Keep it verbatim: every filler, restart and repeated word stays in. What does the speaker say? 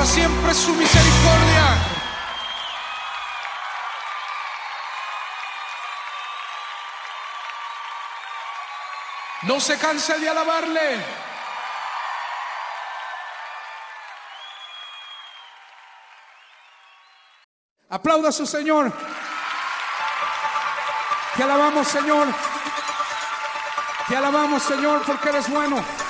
siempre su misericordia. No se canse de alabarle. Aplauda a su Señor. Te alabamos, Señor. Te alabamos, Señor, porque eres bueno.